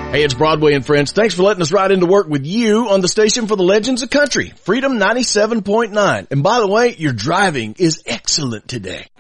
Hey, it's Broadway and Friends. Thanks for letting us ride into work with you on the station for the legends of country, Freedom 97.9. And by the way, your driving is excellent today.